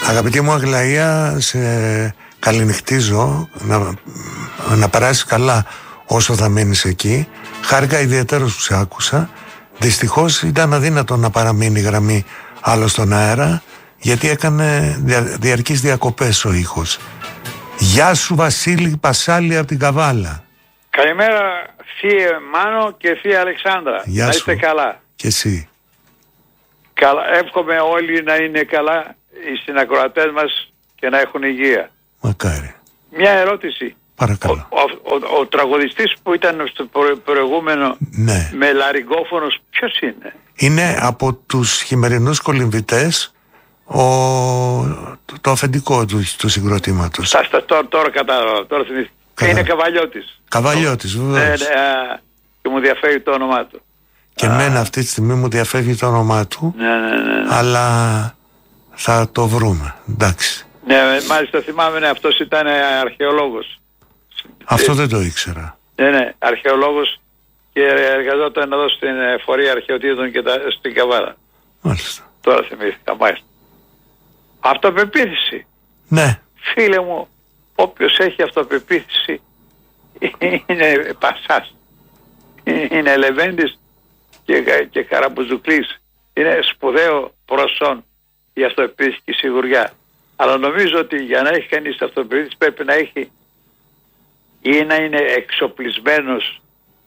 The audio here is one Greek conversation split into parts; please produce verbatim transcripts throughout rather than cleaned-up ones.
Αγαπητή μου Αγλαία, σε καληνυχτίζω, να, να περάσεις καλά όσο θα μείνεις εκεί. Χάρηκα ιδιαίτερος που σε άκουσα. Δυστυχώς ήταν αδύνατο να παραμείνει η γραμμή άλλο στον αέρα, γιατί έκανε δια, διαρκείς διακοπές ο ήχος. Γεια σου Βασίλη Πασάλη από την Καβάλα. Καλημέρα θεία Μάνο και θεία Αλεξάνδρα. Γεια να σου. είστε καλά. Και εσύ. Καλά. Εύχομαι όλοι να είναι καλά οι συνακροατές μας και να έχουν υγεία. Μακάρι. Μια ερώτηση. Παρακαλώ. Ο, ο, ο, ο τραγουδιστής που ήταν στο προ, προηγούμενο, ναι, με λαριγκόφωνος, ποιος είναι? Είναι από τους χειμερινούς κολυμβητές, ο, το, το αφεντικό του, του συγκροτήματος. Σάστα, τώρα, τώρα κατάλαβα, τώρα θυμήθηκα. Κατα... Είναι Καβαλιώτης. Καβαλιώτης, βεβαίως. Ναι, ναι, α, και μου διαφεύγει το όνομά του. Και εμένα αυτή τη στιγμή μου διαφεύγει το όνομά του, ναι, ναι, ναι, ναι. αλλά θα το βρούμε, εντάξει. Ναι, μάλιστα θυμάμαι, ναι, αυτός ήταν αρχαιολόγος. Αυτό δεν το ήξερα. Ναι, ναι, αρχαιολόγος και εργαζόταν εδώ στην Φορεία Αρχαιοτήτων και τα, στην Καβάλα. Μάλιστα. Τώρα θυμήθηκα, μάλιστα. Αυτοπεποίθηση. Ναι. Φίλε μου, όποιος έχει αυτοπεποίθηση είναι πασάς. Είναι λεβέντης και, και καραμπουζουκλής. Είναι σπουδαίο προσόν η αυτοπεποίθηση και η σιγουριά. Αλλά νομίζω ότι για να έχει κανείς αυτοπεποίθηση πρέπει να έχει ή να είναι εξοπλισμένος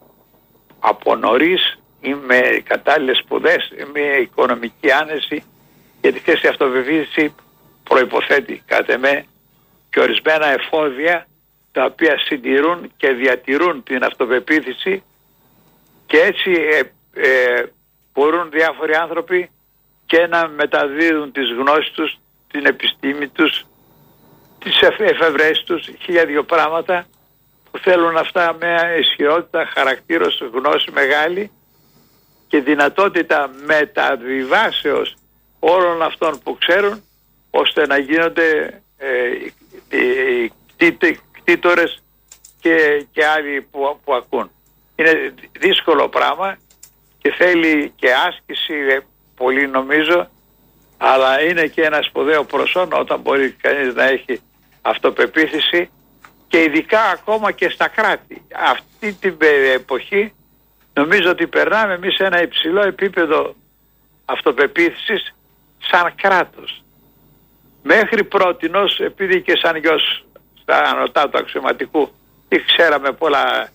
από νωρίς ή με κατάλληλες σπουδές ή με οικονομική άνεση, γιατί θέση αυτοπεποίθηση προϋποθέτει κατά εμέ και ορισμένα εφόδια τα οποία συντηρούν και διατηρούν την αυτοπεποίθηση, και έτσι ε, ε, μπορούν διάφοροι άνθρωποι και να μεταδίδουν τις γνώσεις τους, την επιστήμη τους, τις εφευρέσεις τους, χίλια δυο πράγματα που θέλουν αυτά με ισχυρότητα χαρακτήρος, γνώση μεγάλη και δυνατότητα μεταβιβάσεως όλων αυτών που ξέρουν, ώστε να γίνονται ε, οι κτήτορες και, και άλλοι που, που ακούν. Είναι δύσκολο πράγμα και θέλει και άσκηση ε, πολύ νομίζω, αλλά είναι και ένα σπουδαίο προσόν όταν μπορεί κανείς να έχει αυτοπεποίθηση, και ειδικά ακόμα και στα κράτη. Αυτή την εποχή νομίζω ότι περνάμε εμείς σε ένα υψηλό επίπεδο αυτοπεποίθησης σαν κράτος. Μέχρι πρότινος, επειδή και σαν γιος στα ανωτά του αξιωματικού ή ξέραμε πολλά,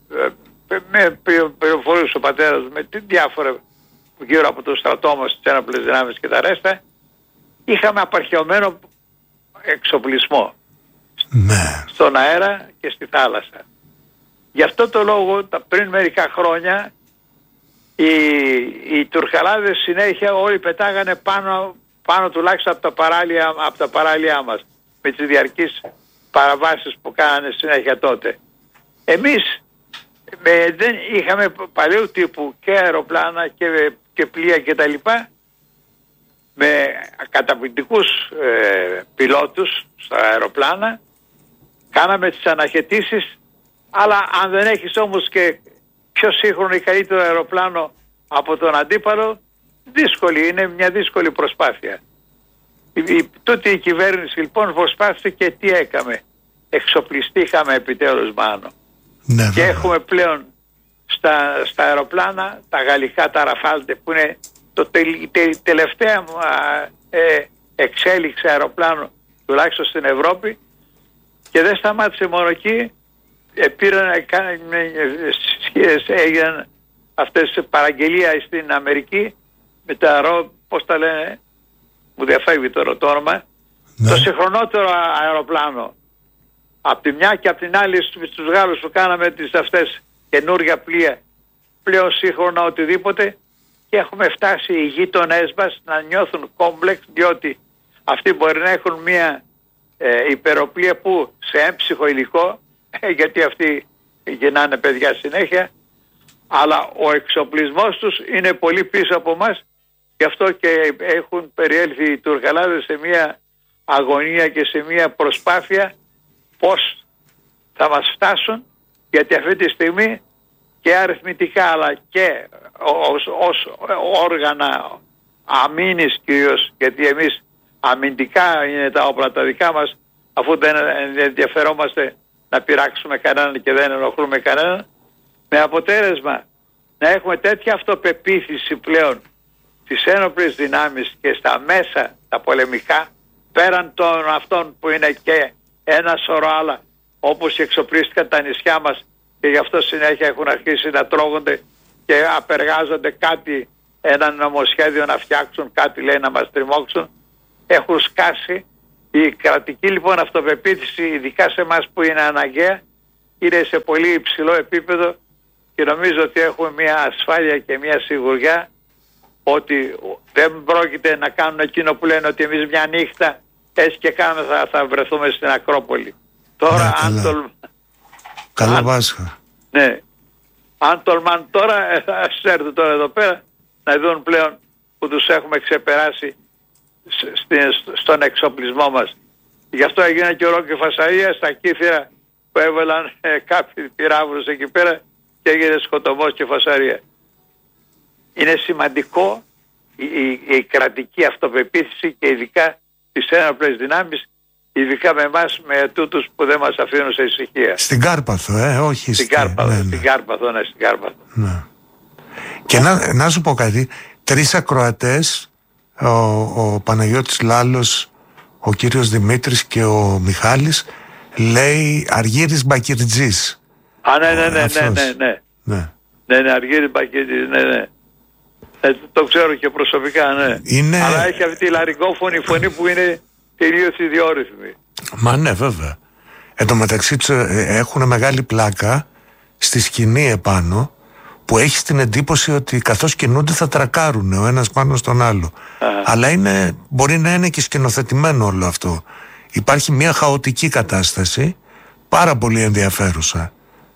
με πληροφορίες ο πατέρας με διάφορα γύρω από το στρατό μας, τις ένοπλες δυνάμεις και τα ρέστα, είχαμε απαρχαιωμένο εξοπλισμό. Ναι. Στον αέρα και στη θάλασσα. Γι' αυτό το λόγο τα πριν μερικά χρόνια οι, οι Τουρκαλάδες συνέχεια όλοι πετάγανε πάνω, πάνω τουλάχιστον από τα παράλια, από τα παράλια μας, με τις διαρκείς παραβάσεις που κάνανε συνέχεια τότε. Εμείς με, δεν είχαμε παλαιού τύπου και αεροπλάνα και, και πλοία και τα λοιπά, με καταπληκτικούς ε, πιλότους στα αεροπλάνα. Κάναμε τις αναχαιτήσεις, αλλά αν δεν έχεις όμως και πιο σύγχρονο ή καλύτερο αεροπλάνο από τον αντίπαλο, δύσκολη, είναι μια δύσκολη προσπάθεια. Η, η, τούτη η κυβέρνηση λοιπόν προσπάθησε και τι έκαμε? Εξοπλιστήκαμε επιτέλους, Μάνο. Ναι, και έχουμε πλέον στα, στα αεροπλάνα τα γαλλικά, τα Ραφάλτε, που είναι το τε, τε, τελευταία ε, εξέλιξη αεροπλάνο τουλάχιστον στην Ευρώπη. Και δεν σταμάτησε μόνο εκεί, πήραν, έγιναν αυτές τις παραγγελία στην Αμερική με τα ρο, πώς τα λένε, μου διαφεύγει τώρα το όνομα, ναι. Το συγχρονότερο αεροπλάνο. Απ' τη μια και απ' την άλλη στους Γάλλους που κάναμε τις αυτές καινούργια πλοία, πλέον σύγχρονα οτιδήποτε, και έχουμε φτάσει οι γείτονές μας να νιώθουν κόμπλεξ, διότι αυτοί μπορεί να έχουν μια Ε, υπεροπλία που σε έμψυχο υλικό, ε, γιατί αυτοί γεννάνε παιδιά συνέχεια, αλλά ο εξοπλισμός τους είναι πολύ πίσω από μας, γι' αυτό και έχουν περιέλθει οι Τουρκαλάδες σε μια αγωνία και σε μια προσπάθεια πώς θα μας φτάσουν, γιατί αυτή τη στιγμή και αριθμητικά αλλά και ως, ως όργανα αμήνης κυρίως, γιατί εμείς αμυντικά είναι τα όπλα τα δικά μας, αφού δεν ενδιαφερόμαστε να πειράξουμε κανέναν και δεν ενοχλούμε κανέναν, με αποτέλεσμα να έχουμε τέτοια αυτοπεποίθηση πλέον στις ένοπλες δυνάμεις και στα μέσα τα πολεμικά, πέραν των αυτών που είναι και ένα σωρό άλλα, όπως εξοπλίστηκαν τα νησιά μας και γι' αυτό συνέχεια έχουν αρχίσει να τρώγονται και απεργάζονται κάτι, ένα νομοσχέδιο να φτιάξουν, κάτι λέει να μας τριμώξουν, έχουν σκάσει. Η κρατική λοιπόν αυτοπεποίθηση, ειδικά σε εμάς που είναι αναγκαία, είναι σε πολύ υψηλό επίπεδο και νομίζω ότι έχουμε μια ασφάλεια και μια σιγουριά ότι δεν πρόκειται να κάνουν εκείνο που λένε ότι εμείς μια νύχτα έτσι και κάνουμε θα, θα βρεθούμε στην Ακρόπολη. Τώρα ναι, αν καλά. τολμ... Καλά Πάσχα. Ναι. Αν τολμάν τώρα, ας έρθουν τώρα εδώ πέρα να δουν πλέον που τους έχουμε ξεπεράσει στον εξοπλισμό μας. Γι' αυτό έγινε και ολόκληρη φασαρία στα Κύθυρα που έβαλαν ε, κάποιοι πυράβλους εκεί πέρα και έγινε σκοτωμός και φασαρία. Είναι σημαντικό η, η, η κρατική αυτοπεποίθηση και ειδικά τις ένοπλες δυνάμεις, ειδικά με εμάς, με τούτους που δεν μας αφήνουν σε ησυχία. Στην Κάρπαθο, ε, όχι στην στη... Κάρπαθο. Ναι, ναι. Στην Κάρπαθο, ναι, στην Κάρπαθο. Ναι. Και να, να σου πω κάτι, τρεις ακροατές, ο, ο Παναγιώτης Λάλος, ο κύριος Δημήτρης και ο Μιχάλης, λέει Αργύρης Μπακυρτζής. Α, ναι, ναι, ναι, ναι, ναι, ναι. Ναι, ναι, ναι, Αργύρης Μπακυρτζής, ναι, ναι. Ε, το ξέρω και προσωπικά, ναι. Είναι... Αλλά έχει αυτή τη λαρικόφωνη φωνή που είναι τελείως ιδιόρυθμη. Μα ναι, βέβαια. Εν τω μεταξύ τους έχουν μεγάλη πλάκα στη σκηνή επάνω, που έχει την εντύπωση ότι καθώς κινούνται θα τρακάρουν ο ένας πάνω στον άλλο. Α. Αλλά είναι, μπορεί να είναι και σκηνοθετημένο όλο αυτό. Υπάρχει μια χαοτική κατάσταση, πάρα πολύ ενδιαφέρουσα.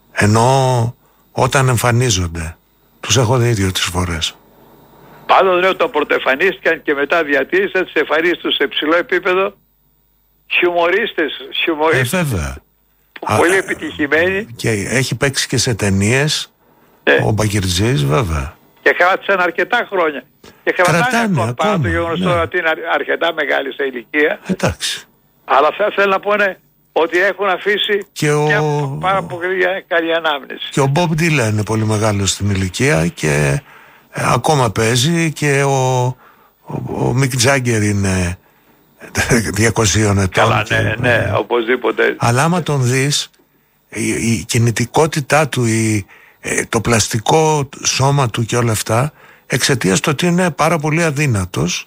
Ενώ όταν εμφανίζονται, τους έχω δει δύο-τρεις φορές. Πάντως λέω, το πρωτοεμφανίστηκαν και μετά διατήρησαν τις εμφανίσεις τους σε ψηλό επίπεδο χιουμορίστες, χιουμορίστες ε, βέβαια. πολύ Α, επιτυχημένοι. Και έχει παίξει και σε ταινίες. Ε. Ο Μπακυρτζής, βέβαια. Και κράτησαν αρκετά χρόνια. Και κρατάνε ακόμα, παρά το γεγονός ναι. τώρα ότι είναι αρκετά μεγάλη σε ηλικία. Εντάξει. Αλλά θα θέλω να πούνε ότι έχουν αφήσει και μια ο... πάρα πολύ καλή ανάμνηση. Και ο Μπομπ Ντίλαν είναι πολύ μεγάλος στην ηλικία και ε, ακόμα παίζει, και ο, ο, ο Μικ Τζάγκερ είναι διακόσια ετών. Καλά, και, ναι, ναι, ε, οπωσδήποτε. Αλλά άμα τον δεις, η, η κινητικότητά του, η, το πλαστικό σώμα του και όλα αυτά, εξαιτίας του ότι είναι πάρα πολύ αδύνατος,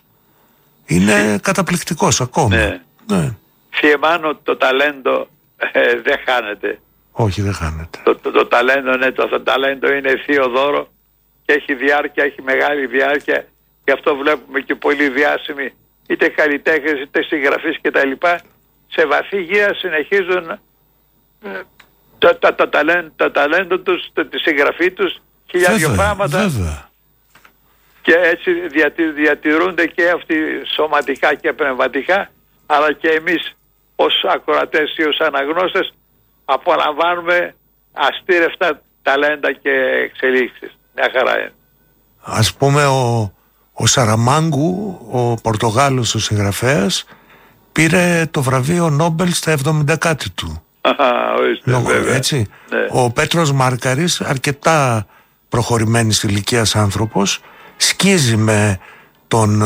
είναι καταπληκτικός ακόμα. Ναι. Ναι. Φιεμάνω, το ταλέντο ε, δεν χάνεται. Όχι, δεν χάνεται. Το, το, το, ταλέντο, ναι, το, το ταλέντο είναι θείο δώρο και έχει διάρκεια, έχει μεγάλη διάρκεια. Γι' αυτό βλέπουμε και πολύ διάσημοι, είτε καλλιτέχνες είτε συγγραφείς κτλ. Σε βαθύ γεία συνεχίζουν ε, το, το, το, ταλέντο, το ταλέντο τους, το, τη συγγραφή τους, χιλιάδιο πράγματα. Βέβαια. Και έτσι διατη, διατηρούνται και αυτοί σωματικά και πνευματικά, αλλά και εμείς ως ακροατές ή ως αναγνώστες απολαμβάνουμε αστήρευτα ταλέντα και εξελίξεις. Μια χαρά είναι. Ας πούμε ο, ο Σαραμάγκου, ο Πορτογάλος ο συγγραφέας, πήρε το βραβείο Νόμπελ στα εβδομήντα κάτι του. Ορίστε, Λόγω, βέβαια. Έτσι. Ναι. Ο Πέτρος Μάρκαρης, αρκετά προχωρημένης ηλικίας άνθρωπος, σκίζει με τον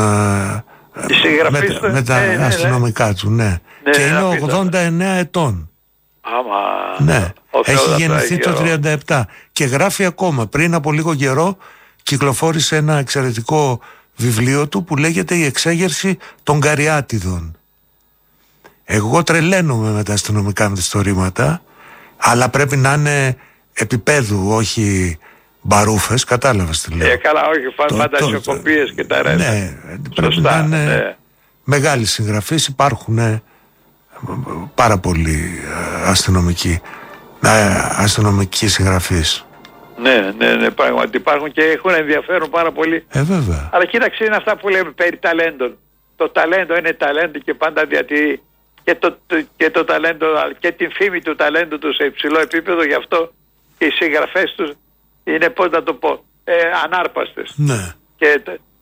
με, του, με τα ναι, ναι, αστυνομικά ναι. του, ναι. Ναι, και ναι, είναι ναι, ογδόντα εννέα ετών. Άμα. Ναι. Έχει γεννηθεί το καιρό. τριάντα επτά και γράφει ακόμα. Πριν από λίγο καιρό κυκλοφόρησε ένα εξαιρετικό βιβλίο του που λέγεται «Η εξέγερση των Καριάτιδων». Εγώ τρελαίνομαι με τα αστυνομικά μυθιστορήματα, αλλά πρέπει να είναι επίπεδου, όχι μπαρούφες, κατάλαβες τι λέω. Ε, καλά, όχι, φαντασιοκοπίες και τα ρέτα. Ναι, πρέπει Σωστά, να είναι ναι. μεγάλοι συγγραφείς, υπάρχουν ε, πάρα πολλοί ε, αστυνομικοί, ε, αστυνομικοί συγγραφείς. Ναι, ναι, ναι, πράγματι υπάρχουν και έχουν ενδιαφέρον πάρα πολύ. Ε, βέβαια. Αλλά κοίταξε, είναι αυτά που λέμε περί ταλέντων. Το ταλέντο είναι ταλέντο και πάντα διατηρεί και το, το, και το ταλέντο και την φήμη του ταλέντου του σε υψηλό επίπεδο. Γι' αυτό και οι συγγραφές τους είναι, πώς να το πω, ε, ανάρπαστες. Ναι. Και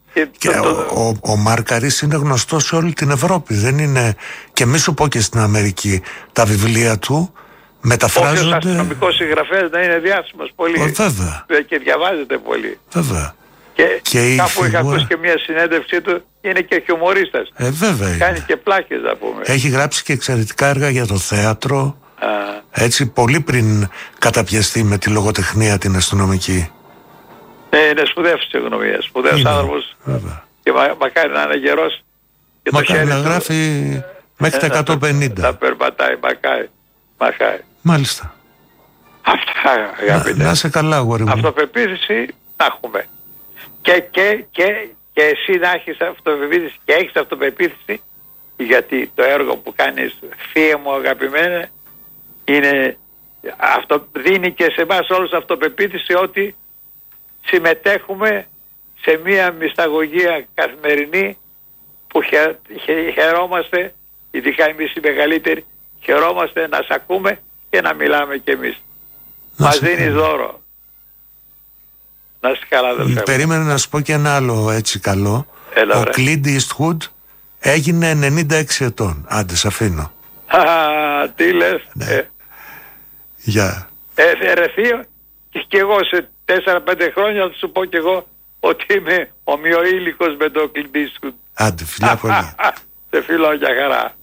Και, και το, το... ο, ο, ο Μάρκαρης είναι γνωστός σε όλη την Ευρώπη. Δεν είναι, και μη σου πω και στην Αμερική, τα βιβλία του μεταφράζονται. Όποιος αστυνομικός συγγραφέας να είναι διάσημος πολύ. Ο, βέβαια. Και διαβάζεται πολύ. Βέβαια. Και, και κάπου φιγούρα... είχα ακούσει και μια συνέντευξή του, είναι και χιουμορίστας. Ε, βέβαια. Κάνει είναι. και πλάκες, να πούμε. Έχει γράψει και εξαιρετικά έργα για το θέατρο. Α. Έτσι, πολύ πριν καταπιαστεί με τη λογοτεχνία την αστυνομική. Ε, είναι σπουδαίος φυσιογνωμίας, σπουδαίος άνθρωπος. Βέβαια. Και μα, μακάρι να είναι γερός. Και μακάρι το να γράφει μέχρι τα εκατόν πενήντα. Να περπατάει, μακάρι. μακάρι. Μάλιστα. Αυτά, αγαπητέ. Να, να σε καλά, αγόρι μου. Αυτοπεποίθηση να έχουμε. Και, και, και, και εσύ να έχεις αυτοπεποίθηση και έχεις αυτοπεποίθηση, γιατί το έργο που κάνεις, θεία μου αγαπημένα, είναι, αυτό δίνει και σε εμάς όλους αυτοπεποίθηση ότι συμμετέχουμε σε μια μυσταγωγία καθημερινή που χε, χε, χαιρόμαστε, ειδικά εμείς οι μεγαλύτεροι, χαιρόμαστε να σ' ακούμε και να μιλάμε κι εμείς. Να μας δίνεις δώρο. Να είσαι καλά, αδελφέ. Περίμενε να σου πω και ένα άλλο έτσι καλό. Έλα, ο βρε. Clint Eastwood έγινε ενενήντα έξι ετών. Άντε, σ' αφήνω. Α, τι λες. Ναι. Ε, Γεια. ε, ρε θείο, και, και εγώ σε τέσσερα πέντε χρόνια θα σου πω κι εγώ ότι είμαι ομοιοήλικος με τον Clint Eastwood. Άντε, φιλιά πολύ. Σε φιλώ για χαρά.